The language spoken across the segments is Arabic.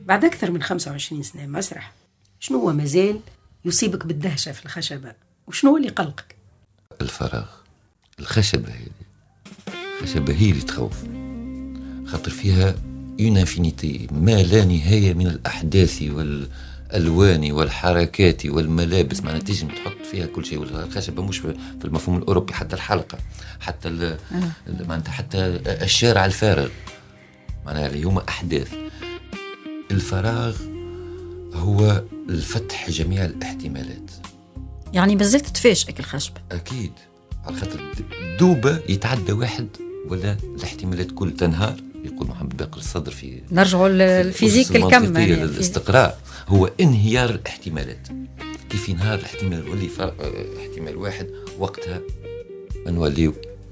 بعد أكثر من 25 سنة مسرح، شنو هو مازال يصيبك بالدهشة في الخشبة؟ وشنو هو اللي قلقك؟ الفراغ. الخشبة هي اللي تخوف، خاطر فيها اون انفينيتي ما لا نهاية من الأحداث والألوان والحركات والملابس، معناها تجم تحط فيها كل شيء. والخشبة مش في المفهوم الأوروبي، حتى الحلقة، حتى معناتها حتى الشارع الفارغ، معناها اللي هما أحداث. الفراغ هو الفتح جميع الاحتمالات. يعني بزلت تفاجئك الخشبة؟ أكيد، على خاطر دوبة يتعدى واحد ولا الاحتمالات كل تنهار. يقول محمد باقر الصدر في نرجعوا للفيزيك الكم، يعني الاستقراء هو انهيار الاحتمالات. كيف ينهار الاحتمال يولي احتمال واحد، وقتها نوليو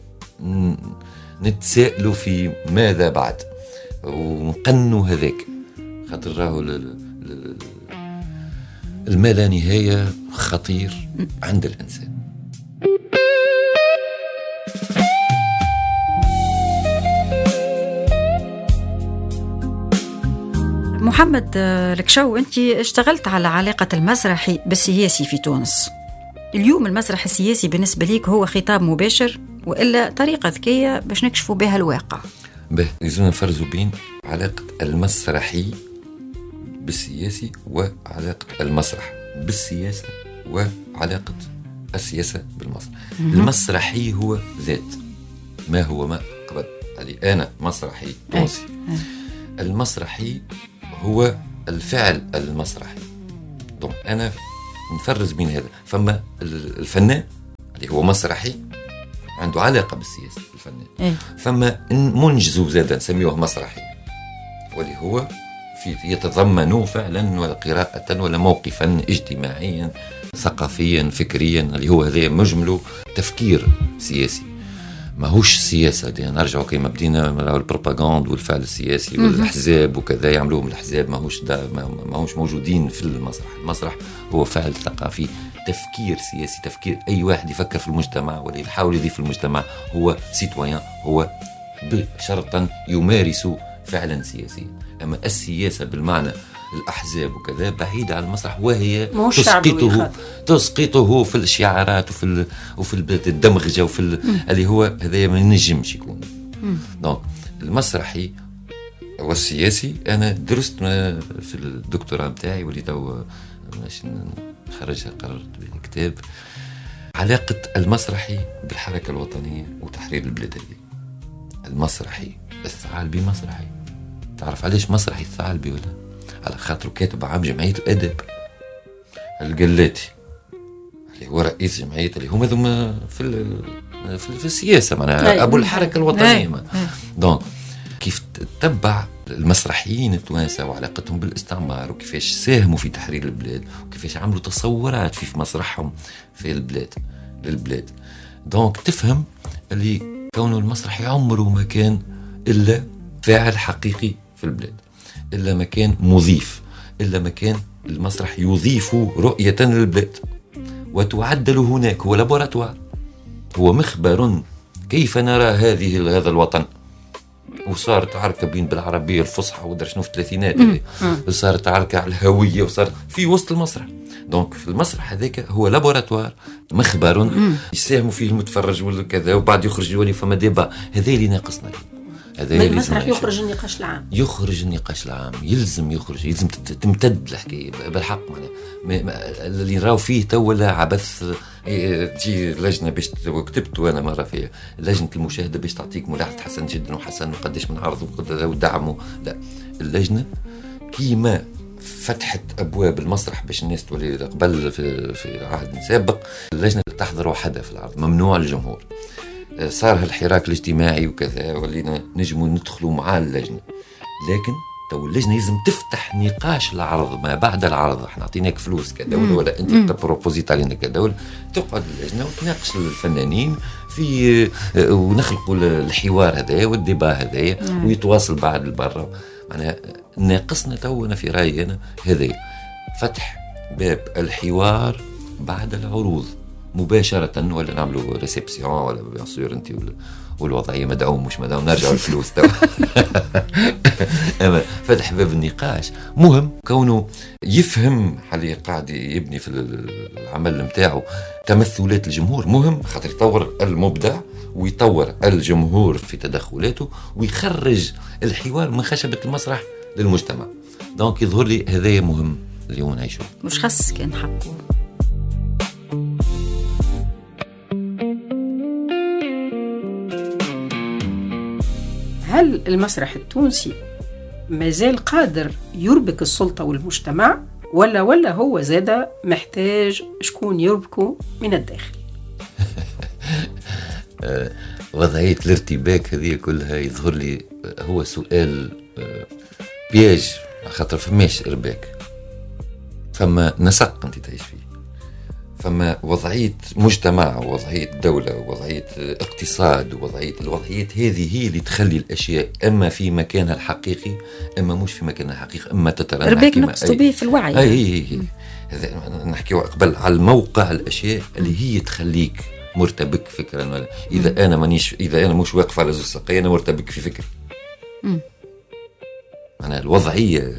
نتسائلوا في ماذا بعد ونقنوا هذاك، خاطر راهو الما لا نهاية خطير عند الإنسان. محمد الكشو، أنت اشتغلت على علاقة المسرحي بالسياسي في تونس. اليوم المسرح السياسي بالنسبة ليك هو خطاب مباشر وإلا طريقة ذكية باش نكشفوا بها الواقع؟ لازم نفرزوا بين علاقة المسرحي بالسياسي وعلاقة المسرح بالسياسة وعلاقة السياسة بالمسرح. المسرحي هو ذات ما هو ما قبل، يعني أنا مسرحي تونسي. المسرحي هو الفعل المسرحي. دونك أنا نفرز بين هذا. فما الفنان اللي هو مسرحي عنده علاقة بالسياسة، الفنان. فما منجز زادا نسميوه مسرحي، واللي هو يتضمن فعلا ولا قراءة ولا موقفا اجتماعيا ثقافيا فكريا، اللي هو هذا مجمله تفكير سياسي. ماهوش سياسة دي نرجعوا كيما بدينا البروباغاند والفعل السياسي والأحزاب وكذا يعملوهم الأحزاب، ماهوش موجودين في المسرح. المسرح هو فعل ثقافي، تفكير سياسي، تفكير أي واحد يفكر في المجتمع ولا يحاول يضيف في المجتمع هو سيتويان، هو شرطا يمارس فعلا سياسيا. أما السياسة بالمعنى الأحزاب وكذا بعيدة عن المسرح، وهي تسقطه في الشعارات وفي الدمغجة وفي اللي هو هذا ما ينجمش يكون. دونك المسرحي والسياسي أنا درست في الدكتوراه متاعي، واللي تو خرجها قررت بالكتاب، علاقة المسرحي بالحركة الوطنية وتحرير البلاد. المسرحي الثعالبي مسرحي، تعرف علاش مسرحي الثعالبي ولا؟ على خاطر كاتب عام جمعية الأدب القلاتي، اللي هو رئيس جمعية، اللي هم ذم في السياسة، معناها أبو الحركة الوطنية. دونك كيف تتبع المسرحيين التوانسة وعلاقتهم بالاستعمار، وكيفاش ساهموا في تحرير البلاد، وكيفاش عملوا تصورات في مسرحهم في البلاد للبلاد. دونك تفهم اللي كونه المسرحي عمره ما كان إلا فاعل حقيقي في البلاد، إلا ما كان مضيف، إلا ما كان المسرح يضيف رؤية للبلاد وتعدل هناك. هو لابوراتوار، هو مخبر كيف نرى هذا الوطن. وصارت عركة بين بالعربية الفصحى ودرشنو في الثلاثينات، وصارت عركة على الهوية، وصارت في وسط المسرح. دونك في المسرح هذاك هو لابوراتوار، مخبر يساهموا فيه المتفرج ولا كذا، وبعد يخرج يولي فما ديبا. هذا اللي ناقصنا. المسرح يخرج النقاش العام، يلزم يخرج، يلزم تمتد الحكايه بالحق. اللي نراو فيه تو ولا عبث. تجي لجنه باش كتبت وانا مره فيها لجنه المشاهده باش تعطيك ملاحظه حسن جدا وحسن وقداش من عرض ودعمه. لا، اللجنه كيما فتحت ابواب المسرح باش الناس تولي قبل في عهد سابق، اللجنه تحضر وحدها في العرض، ممنوع الجمهور. صار هالحراك الاجتماعي وكذا، ولينا نجموا ندخلوا مع اللجنة، لكن تو اللجنة لازم تفتح نقاش العرض ما بعد العرض. احنا عطيناك فلوس كدولة ولا انت تبروبوزيت علينا كدولة، تقعد اللجنة وتناقش الفنانين في ونخلقوا الحوار هذايا والديبا هذايا ويتواصل بعد البرة. معناها ناقصنا تو انا في رأيي انا هذايا، فتح باب الحوار بعد العروض مباشرة، ولا نعملوا ريسبسيون ولا بيصير انت والوضعيه مدعوم مش مدعوم نرجعوا الفلوس توا. اما فتح باب النقاش مهم، كونه يفهم حاليا قاعد يبني في العمل نتاعو تمثلات الجمهور مهم، خاطر يطور المبدع ويطور الجمهور في تدخلاته ويخرج الحوار من خشبة المسرح للمجتمع. دونك يظهر لي هذا مهم اليوم نعيشه، مش خص كان حقه. هل المسرح التونسي مازال قادر يربك السلطة والمجتمع ولا هو زاد محتاج شكون يربكه من الداخل؟ وضعية الارتباك هذه كلها يظهر لي هو سؤال بياج، خاطر فماش ارباك، فما نسق انت تعيش فيه، فما وضعية مجتمع ووضعية دولة ووضعية اقتصاد ووضعية الوضعيات هذه هي اللي تخلي الأشياء أما في مكانها الحقيقي أما مش في مكانها الحقيقي، أما تترنح ارباك نقصد به في الوعي. أي نحكي قبل على الموقع الأشياء اللي هي تخليك مرتبك فكرا، ولا إذا أنا مش واقف على زوج ساقي أنا مرتبك في فكري. أنا الوضعية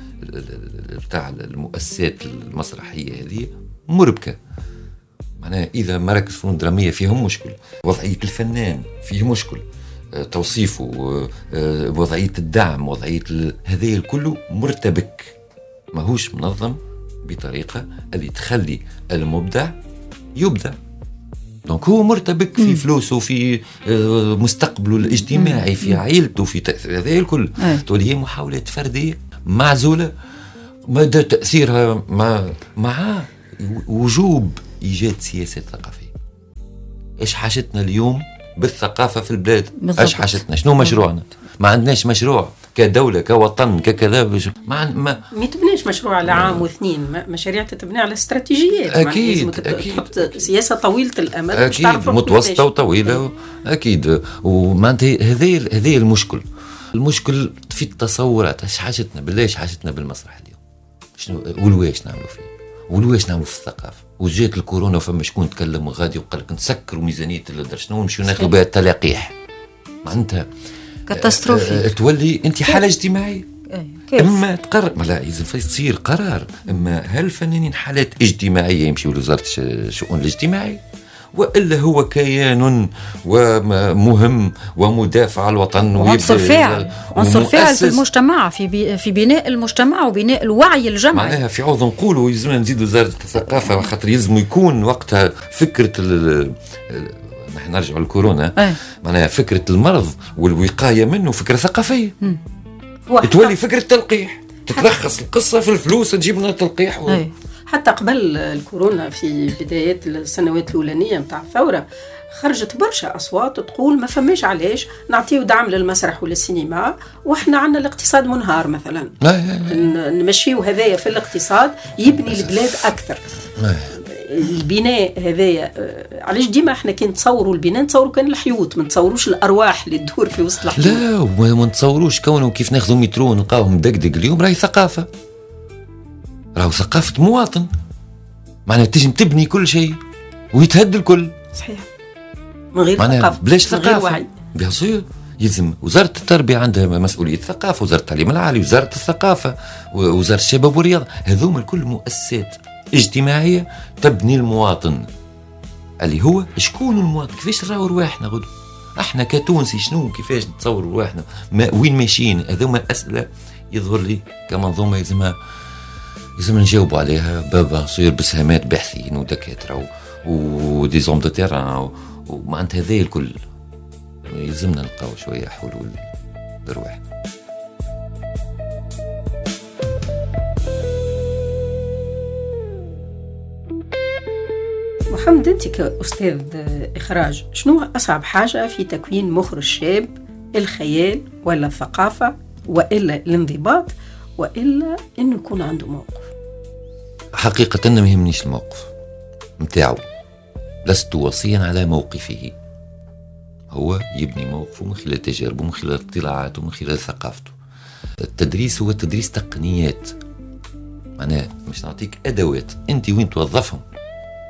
بتاع المؤسسات المسرحية هذه مربكة، معناها إذا مراكز فنون درامية فيهم مشكل، وضعية الفنان فيه مشكل، توصيفه، وضعية الدعم، وضعية هذا الكل مرتبك، ماهوش منظم بطريقة اللي تخلي المبدع يبدع. دونك هو مرتبك في فلوسه، في مستقبله الاجتماعي، في عائلته، في تأثير هذا الكل. تولي هي محاولات فردية معزولة مدى تأثيرها مع وجوب إيجاد سياسات ثقافية. إيش حاجتنا اليوم بالثقافة في البلاد؟ إيش حاجتنا؟ شنو مشروعنا؟ ما عندناش مشروع كدولة كوطن ككذا. ما تبنيش مشروع لعام واثنين، مشاريع تتبني على استراتيجيات. أكيد تحط سياسة طويلة الأمد، أكيد متوسطة وطويلة. أكيد. ومعناتها هذه المشكل في التصورات. إيش حاجتنا بالله؟ إيش حاجتنا بالمسرح اليوم؟ شنو ولواش نعملوا فيه؟ ولواش نعملوا في الثقافة؟ وجات الكورونا وفما شكون تكلم وغادي وقال لك نسكروا ميزانية شنو ونمشيو ناخذوا بها التلقيح. معناتها كاتاستروفي. تولي انت حالة اجتماعية. اما تقرر لا يلزم تصير قرار، اما هل الفنانين حالات اجتماعية يمشيوا لوزارة الشؤون الاجتماعية، والا هو كيان ومهم ومدافع على الوطن وعنصر فاعل في المجتمع، في بناء المجتمع وبناء الوعي الجمعي. معناها في عوض نقولوا يلزمنا نزيد وزارة الثقافة، خاطر يلزم يكون وقتها فكرة نحن نرجع للكورونا. معناها فكرة المرض والوقاية منه فكرة ثقافية. تولي فكرة تلقيح، تتلخص القصة في الفلوس، تجيب لنا تلقيح. حتى قبل الكورونا في بدايات السنوات الأولانية متاع الثورة خرجت برشا أصوات تقول ما فماش علاش نعطيو دعم للمسرح وللسينما وإحنا عنا الاقتصاد منهار مثلا. نمشيو هذايا في الاقتصاد يبني البلاد أكثر. البناء هذايا علاش ديما احنا كي نتصوروا البناء نتصوروا كان الحيوط، ما نتصوروش الارواح اللي تدور في وسط الحيوط. لا وما نتصوروش كونه كيف ناخذوا مترو نلقاوه مدقدق اليوم راهي ثقافه، راهو ثقافه مواطن. معناها تجم تبني كل شيء ويتهد الكل. صحيح. من غير ثقافه، بلاش ثقافه بيصير. يلزم وزاره التربيه عندها مسؤوليه الثقافه، وزاره التعليم العالي، وزاره الثقافه، وزاره الشباب والرياضه، هذوما الكل مؤسسات اجتماعية تبني المواطن اللي هو شكون المواطن، كيفاش نراو رواحنا غدو احنا كتونسي، شنو كيفاش نتصور رواحنا، وين ماشيين. هذوما أسئلة يظهر لي كمنظومة يلزم نجاوبوا عليها بصير بسهامات باحثين ودكاترة وديزوم دو تيران، ومعناتها هذا الكل يلزمنا نلقاو شوية حلول لرواحنا. محمد، أنت كأستاذ إخراج شنو أصعب حاجة في تكوين مخرج شاب؟ الخيال ولا الثقافة وإلا الانضباط وإلا إنه يكون عنده موقف؟ حقيقة ما يهمنيش الموقف متاعه، لست وصيا على موقفه، هو يبني موقفه من خلال تجاربه، من خلال اطلاعاته، من خلال ثقافته. التدريس هو تدريس تقنيات، معناه مش نعطيك أدوات أنت وين توظفهم.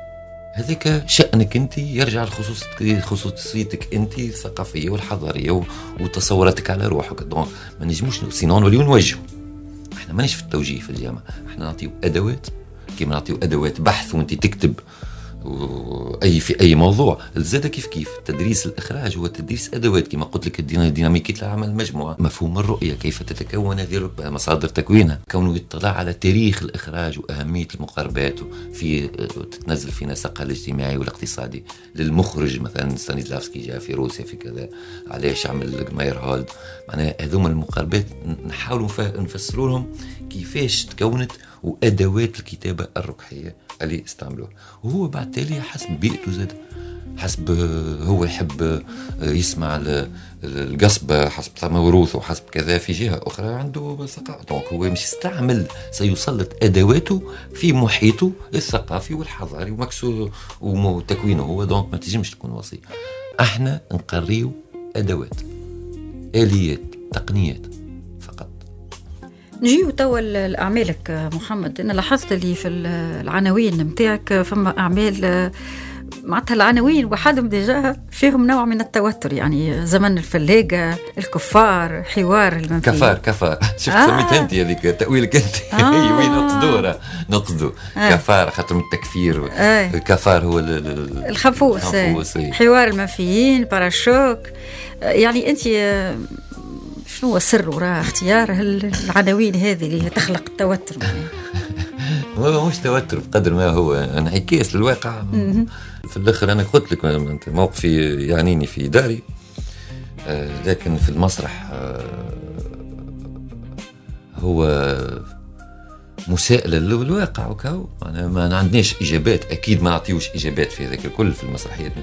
هذاك شأنك أنت، يرجع لخصوصيتك أنت الثقافية والحضارية وتصوراتك على روحك. دونك ما نجموش سينون نوليو نوجهوا. احنا مانيش في التوجيه في الجامعة، احنا نعطيو أدوات كيما نعطيو أدوات بحث وأنت تكتب في أي موضوع. زاد كيف تدريس الإخراج هو تدريس أدوات كما قلت لك، ديناميكية العمل المجموعة، مفهوم الرؤية، كيف تتكون هذه مصادر تكوينها، كونه يطلع على تاريخ الإخراج وأهمية المقاربات في تتنزل في نسقها الاجتماعي والاقتصادي للمخرج. مثلا ستانيسلافسكي جاء في روسيا في كذا، علاش عمل ماير هولد. معناها هذوما المقاربات نحاولوا نفسروا لهم كيفاش تكونت وأدوات الكتابة الركحية اللي استعملوها. وهو بعد تالي حسب بيئته زاد، حسب هو يحب يسمع القصبة، حسب موروثه، حسب كذا في جهة أخرى عنده ثقافة. دونك هو مش يستعمل، سيسلط أدواته في محيطه الثقافي والحضاري ومكسو وتكوينه هو. دونك ما تجمش تكون وصي. احنا نقريو أدوات، آليات، تقنيات فقط. نجيو توا لأعمالك محمد. أنا لاحظت اللي في العناوين متاعك فما أعمال معناتها العناوين وحدهم ديجا فيهم نوع من التوتر، يعني زمن الفلاقة، الكفار، حوار المنفي. كفار شفت سميتها انت هذيك تأويلك انت. وين نقصدوا كفار خاطر من التكفير. كفار هو الخفوس. حوار المنفيين، باراشوك. يعني انت شنو هو السر وراء اختيار العناوين هذه اللي تخلق التوتر؟ هو مش توتر بقدر ما هو انعكاس للواقع. في الاخر انا قلت لك موقفي يعنيني في داري، لكن في المسرح هو مساءلة للواقع وكاو. ما عندناش اجابات، اكيد ما نعطيوش اجابات في ذاك الكل في المسرحيات.